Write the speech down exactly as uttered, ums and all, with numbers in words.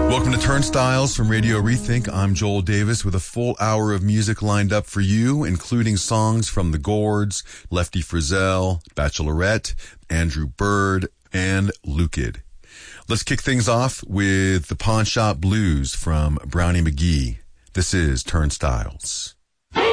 Welcome to Turnstiles from Radio Rethink. I'm Joel Davis with a full hour of music lined up for you, including songs from The Gourds, Lefty Frizzell, Bachelorette, Andrew Bird, and Lukid. Let's kick things off with the Pawn Shop Blues from Brownie McGhee. This is Turnstiles.